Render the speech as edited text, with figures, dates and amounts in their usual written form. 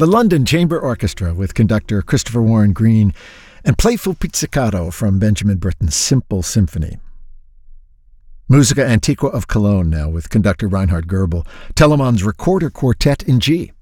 The London Chamber Orchestra with conductor Christopher Warren Green, and Playful Pizzicato from Benjamin Britten's Simple Symphony. Musica Antiqua of Cologne now with conductor Reinhard Goebel, Telemann's Recorder Quartet in G.